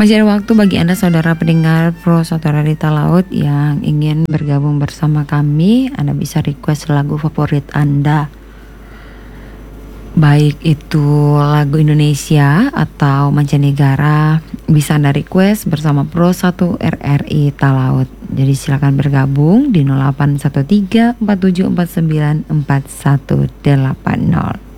Masih ada waktu bagi Anda saudara pendengar Pro Saudara Rita Laut yang ingin bergabung bersama kami. Anda bisa request lagu favorit Anda, baik itu lagu Indonesia atau mancanegara, bisa Anda request bersama Pro 1 RRI Talaut. Jadi silakan bergabung di 0813 4749 4180.